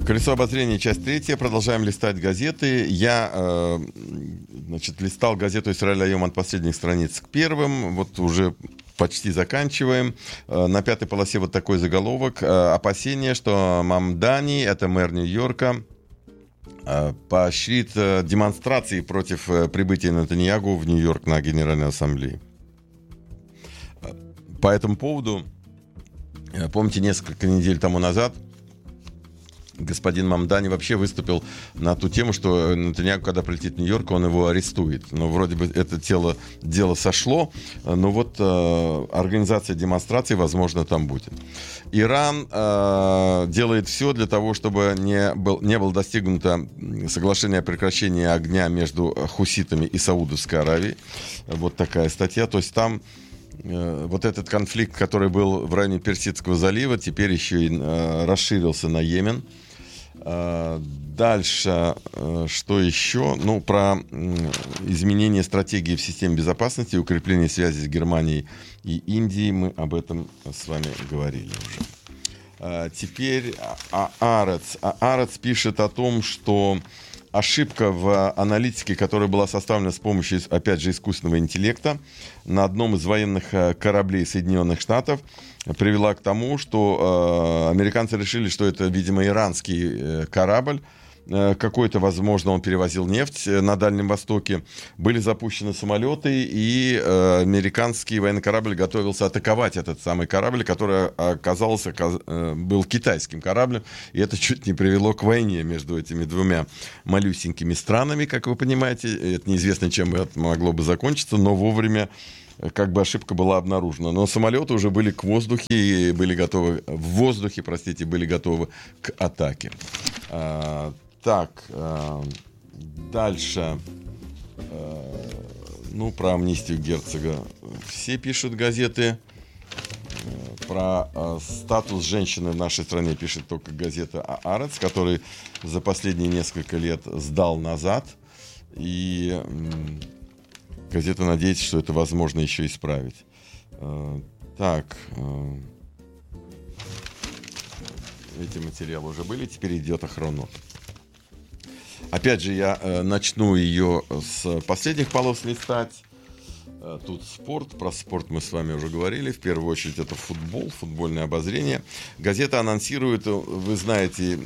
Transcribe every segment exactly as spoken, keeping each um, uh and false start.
Колесо обозрения, часть третья. Продолжаем листать газеты. Я э, значит, листал газету «Исраэль Айом» от последних страниц к первым. Вот уже почти заканчиваем. Э, на пятой полосе вот такой заголовок. Э, опасение, что Мамдани, это мэр Нью-Йорка, э, поощрит э, демонстрации против э, прибытия Нетаньяху в Нью-Йорк на Генеральной Ассамблее. По этому поводу, э, помните, несколько недель тому назад господин Мамдани вообще выступил на ту тему, что Нетаньяху, когда прилетит в Нью-Йорк, он его арестует. Но вроде бы это дело, дело сошло, но вот э, организация демонстраций, возможно, там будет. Иран э, делает все для того, чтобы не, был, не было достигнуто соглашение о прекращении огня между хуситами и Саудовской Аравией. Вот такая статья. То есть там э, вот этот конфликт, который был в районе Персидского залива, теперь еще и э, расширился на Йемен. Дальше, что еще? Ну, про изменение стратегии в системе безопасности и укрепление связи с Германией и Индией. Мы об этом с вами говорили уже. Теперь Аарец. Аарец пишет о том, что ошибка в аналитике, которая была составлена с помощью, опять же, искусственного интеллекта на одном из военных кораблей Соединенных Штатов, привела к тому, что э, американцы решили, что это, видимо, иранский э, корабль э, какой-то, возможно, он перевозил нефть э, на Дальнем Востоке. Были запущены самолеты, и э, американский военный корабль готовился атаковать этот самый корабль, который оказался, э, был китайским кораблем, и это чуть не привело к войне между этими двумя малюсенькими странами, как вы понимаете. Это неизвестно, чем это могло бы закончиться, но вовремя как бы ошибка была обнаружена. Но самолеты уже были к воздуху и были готовы, в воздухе, простите, были готовы к атаке. А, так, а, дальше. А, ну, про амнистию Герцога все пишут газеты. Про а, статус женщины в нашей стране пишет только газета Аарец, который за последние несколько лет сдал назад. И газета надеется, что это возможно еще исправить. Так. Эти материалы уже были, теперь идет Ахронот. Опять же, я начну ее с последних полос листать. Тут спорт. Про спорт мы с вами уже говорили. В первую очередь это футбол, футбольное обозрение. Газета анонсирует, вы знаете,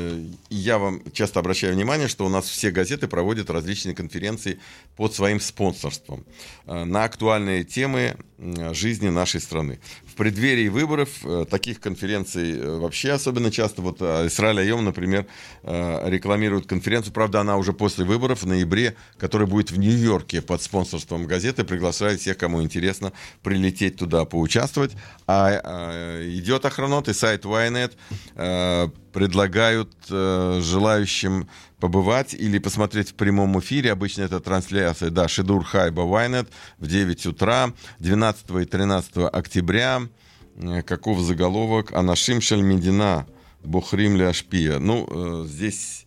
я вам часто обращаю внимание, что у нас все газеты проводят различные конференции под своим спонсорством на актуальные темы жизни нашей страны. В преддверии выборов таких конференций вообще особенно часто. Вот Исраэль Айом, например, рекламирует конференцию, правда, она уже после выборов в ноябре, которая будет в Нью-Йорке под спонсорством газеты. Приглашает всех, кому интересно, прилететь туда, поучаствовать. А, а идет Ахронот и сайт Ynet а, предлагают а, желающим побывать или посмотреть в прямом эфире. Обычно это трансляция, да, Шидур Хайба Ynet в девять утра, двенадцатого и тринадцатого октября. Каков заголовок? Анашим шель медина бохрим ле ашпия. Ну, э, здесь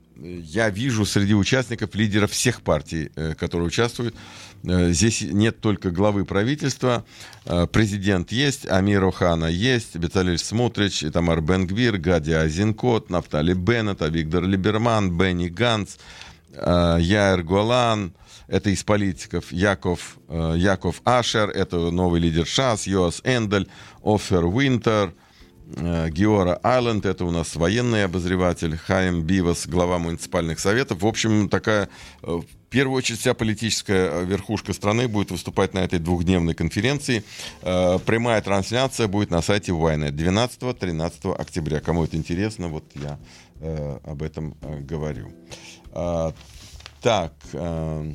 я вижу среди участников лидеров всех партий, э, которые участвуют. Э, здесь нет только главы правительства. Э, президент есть, Амир Охана есть, Бецалель Смотрич, Итамар Бен-Гвир, Гади Азинкот, Нафтали Беннет, Авигдор Либерман, Бенни Ганц, э, Яир Голан. Это из политиков. Яков, э, Яков Ашер, это новый лидер ШАС, Йоас Эндель, Офер Уинтер, э, Геора Айленд, это у нас военный обозреватель, Хаим Бивас, глава муниципальных советов. В общем, такая, э, в первую очередь, вся политическая верхушка страны будет выступать на этой двухдневной конференции. Э, прямая трансляция будет на сайте Ynet двенадцатого-тринадцатого октября. Кому это интересно, вот я э, об этом э, говорю. Э, так... Э,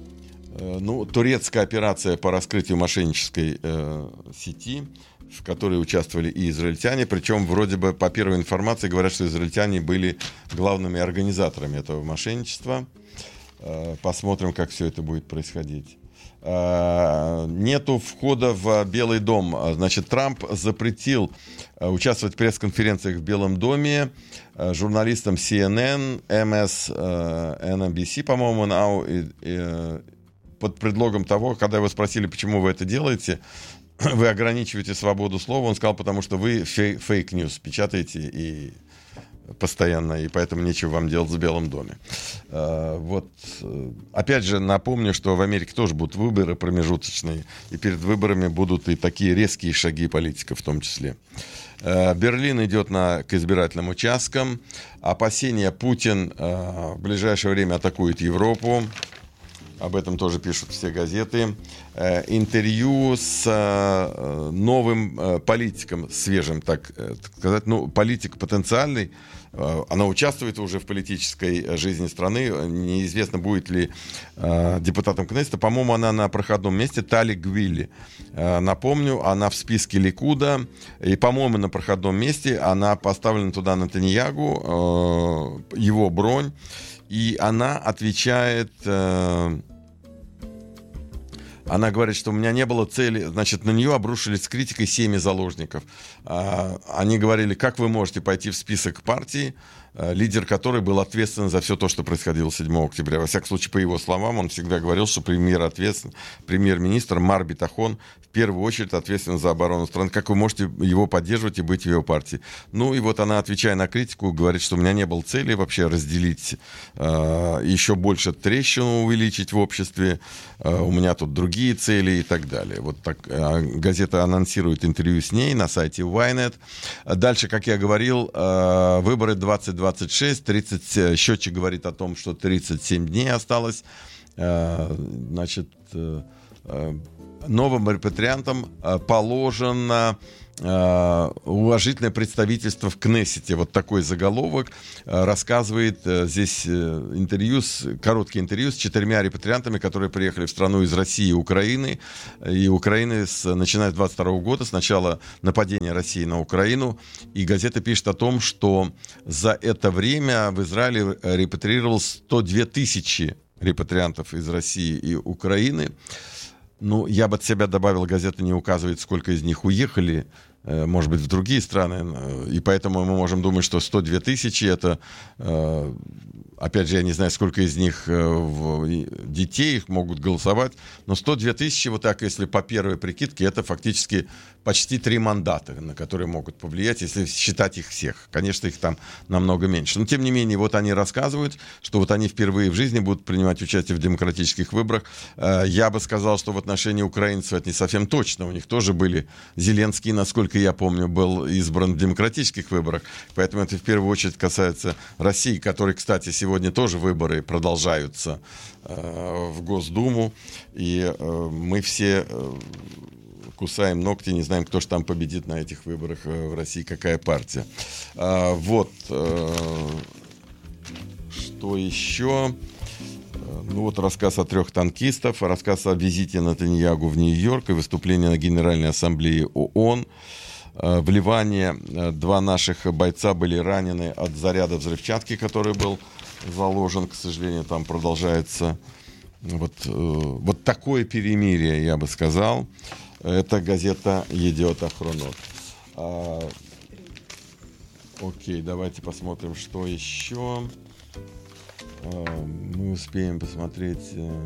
Ну, турецкая операция по раскрытию мошеннической э, сети, в которой участвовали и израильтяне. Причем, вроде бы, по первой информации, говорят, что израильтяне были главными организаторами этого мошенничества. Э, посмотрим, как все это будет происходить. Э, нету входа в Белый дом. Значит, Трамп запретил э, участвовать в пресс-конференциях в Белом доме э, журналистам си эн эн, эм эс эн би си, по-моему, Now, и, и, под предлогом того, когда его спросили, почему вы это делаете, вы ограничиваете свободу слова, он сказал, потому что вы фейк-ньюс печатаете и постоянно, и поэтому нечего вам делать в Белом доме. Вот. Опять же, напомню, что в Америке тоже будут выборы промежуточные, и перед выборами будут и такие резкие шаги политиков в том числе. Берлин идет на, к избирательным участкам. Опасения: Путин в ближайшее время атакует Европу. Об этом тоже пишут все газеты. Интервью с новым политиком, свежим, так сказать, ну, политик потенциальный. Она участвует уже в политической жизни страны. Неизвестно, будет ли депутатом Кнессета. По-моему, она на проходном месте. Тали Гвилли. Напомню, она в списке Ликуда. И, по-моему, на проходном месте. Она поставлена туда Нетаньягу, его бронь. И она отвечает... Она говорит, что у меня не было цели, значит, на нее обрушились с критикой семьи заложников. Они говорили: как вы можете пойти в список партии, лидер которой был ответственен за все то, что происходило седьмого октября. Во всяком случае, по его словам, он всегда говорил, что премьер ответственен, премьер-министр Мар Битахон в первую очередь ответственен за оборону страны. Как вы можете его поддерживать и быть в его партии? Ну и вот она, отвечая на критику, говорит, что у меня не было цели вообще разделить, э, еще больше трещину увеличить в обществе, э, у меня тут другие цели и так далее. Вот так э, газета анонсирует интервью с ней на сайте Ynet. Дальше, как я говорил, э, выборы двадцать двадцать шесть, тридцать, счетчик говорит о том, что тридцать семь дней осталось. Э, значит, э, э, новым репатриантам э, положено э, уважительное представительство в Кнессете. Вот такой заголовок. Э, рассказывает э, здесь э, интервью, с, короткий интервью с четырьмя репатриантами, которые приехали в страну из России и Украины. И Украины, с, начиная с двадцать второго года, с начала нападения России на Украину. И газета пишет о том, что за это время в Израиле репатрировалось сто две тысячи репатриантов из России и Украины. Ну, я бы от себя добавил, газета не указывает, сколько из них уехали, может быть, в другие страны, и поэтому мы можем думать, что сто две тысячи это, опять же, я не знаю, сколько из них детей их могут голосовать, но сто две тысячи, вот так, если по первой прикидке, это фактически почти три мандата, на которые могут повлиять, если считать их всех. Конечно, их там намного меньше. Но, тем не менее, вот они рассказывают, что вот они впервые в жизни будут принимать участие в демократических выборах. Я бы сказал, что в отношении украинцев это не совсем точно. У них тоже были... Зеленский, насколько я помню, был избран в демократических выборах. Поэтому это в первую очередь касается России, которой, кстати, сегодня тоже выборы продолжаются в Госдуму. И мы все... кусаем ногти, не знаем, кто же там победит на этих выборах в России, какая партия. А, вот. А, что еще? Ну вот рассказ о трех танкистов, рассказ о визите Нетаньягу в Нью-Йорк и выступление на Генеральной Ассамблее ООН. А, в Ливане два наших бойца были ранены от заряда взрывчатки, который был заложен. К сожалению, там продолжается вот, вот такое перемирие, я бы сказал. Это газета «Едиот Ахронот». А, окей, давайте посмотрим, что еще. А, мы успеем посмотреть.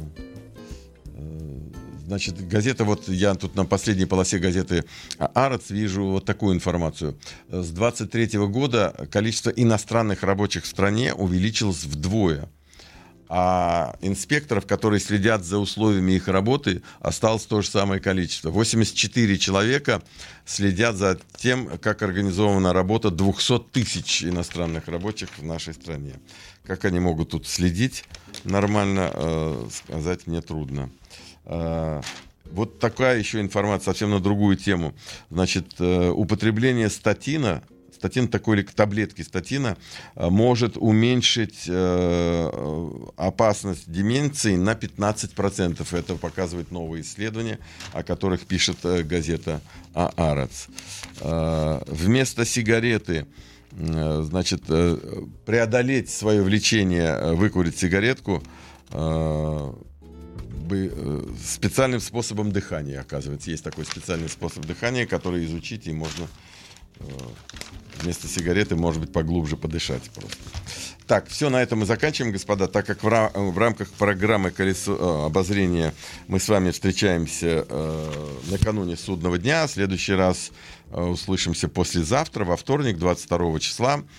Значит, газета, вот я тут на последней полосе газеты «Арец» вижу вот такую информацию. С двадцать третьего года количество иностранных рабочих в стране увеличилось вдвое. А инспекторов, которые следят за условиями их работы, осталось то же самое количество. восемьдесят четыре человека следят за тем, как организована работа двухсот тысяч иностранных рабочих в нашей стране. Как они могут тут следить нормально, э, сказать мне трудно. Э, вот такая еще информация совсем на другую тему. Значит, э, употребление статина, статин, такой таблетки статина, может уменьшить э, опасность деменции на пятнадцать процентов. Это показывают новые исследования, о которых пишет э, газета «Арец». Э, вместо сигареты, э, значит, э, преодолеть свое влечение, выкурить сигаретку, э, специальным способом дыхания, оказывается. Есть такой специальный способ дыхания, который изучить, и можно вместо сигареты, может быть, поглубже подышать просто. Так, все, на этом мы заканчиваем, господа. Так как в, рам- в рамках программы «Колесо э, обозрения» мы с вами встречаемся э, накануне судного дня, в следующий раз э, услышимся послезавтра, во вторник, двадцать второго числа.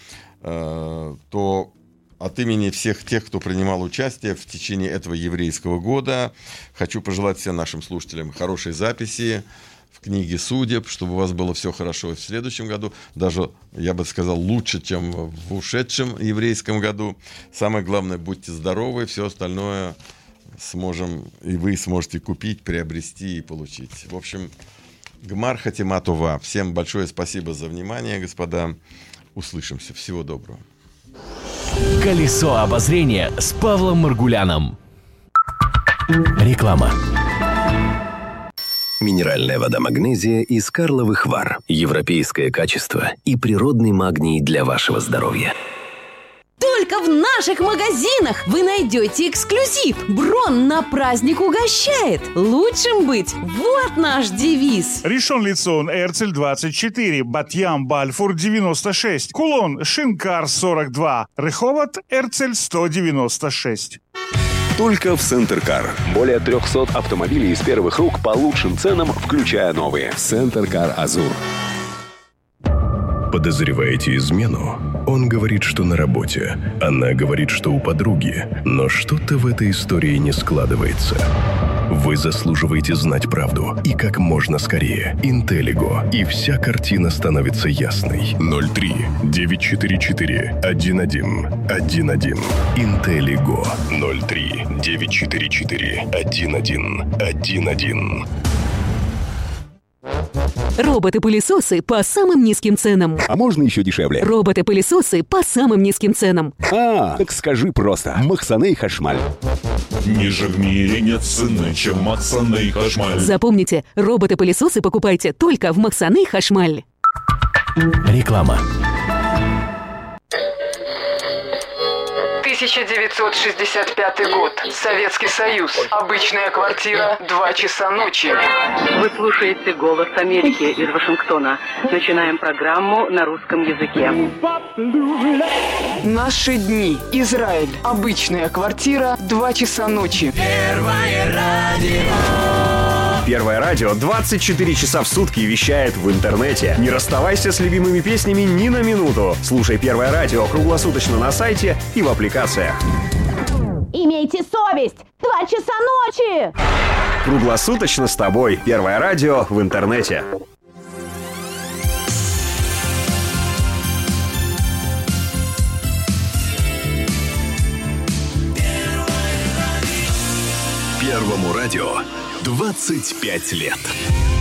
то от имени всех тех, кто принимал участие в течение этого еврейского года, хочу пожелать всем нашим слушателям хорошей записи в книге судеб, чтобы у вас было все хорошо и в следующем году, даже, я бы сказал, лучше, чем в ушедшем еврейском году. Самое главное, будьте здоровы, все остальное сможем, и вы сможете купить, приобрести и получить. В общем, Гмар Хатима Това. Всем большое спасибо за внимание, господа. Услышимся. Всего доброго. Колесо обозрения с Павлом Маргуляном. Реклама. Минеральная вода «Магнезия» из Карловых Вар. Европейское качество и природный магний для вашего здоровья. Только в наших магазинах вы найдете эксклюзив. Брон на праздник угощает. Лучшим быть. Вот наш девиз. Ришон Лицон, Эрцель двадцать четыре, Батьям, Бальфур девяносто шесть, Кулон, Шинкар сорок два, Реховат, Эрцель сто девяносто шесть. Только в Центркар. Более трехсот автомобилей из первых рук по лучшим ценам, включая новые. Центркар Азур. Подозреваете измену? Он говорит, что на работе. Она говорит, что у подруги. Но что-то в этой истории не складывается. Вы заслуживаете знать правду. И как можно скорее. Интеллиго. И вся картина становится ясной. ноль три девятьсот четырьдесят четыре один один один один. Интеллиго. ноль три девятьсот четырьдесят четыре один один один один. Роботы-пылесосы по самым низким ценам. А можно еще дешевле? Роботы-пылесосы по самым низким ценам. А, так скажи просто. Махсаны Хашмаль. Ниже в мире нет цены, чем Махсаны Хашмаль. Запомните, роботы-пылесосы покупайте только в Махсаны Хашмаль. Реклама. тысяча девятьсот шестьдесят пятый год. Советский Союз. Обычная квартира. Два часа ночи. Вы слушаете «Голос Америки» из Вашингтона. Начинаем программу на русском языке. Наши дни. Израиль. Обычная квартира. Два часа ночи. Первое радио. Первое радио двадцать четыре часа в сутки вещает в интернете. Не расставайся с любимыми песнями ни на минуту. Слушай Первое радио круглосуточно на сайте и в аппликациях. Имейте совесть! Два часа ночи! Круглосуточно с тобой. Первое радио в интернете. Первому радио двадцать пять лет.